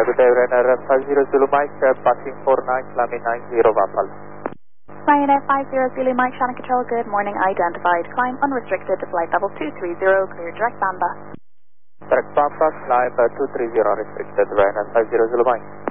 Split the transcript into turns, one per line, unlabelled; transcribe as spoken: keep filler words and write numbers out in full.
good day, Ryanair five zero Zulu Mike, uh, passing four nine, climbing nine zero Wapal.
Ryanair five zero Zulu Mike, Shannon Control, good morning, identified. Climb unrestricted to flight level two three zero, clear direct Bamba.
Direct Bamba, climb uh, two three zero restricted, Ryanair five zero Zulu Mike.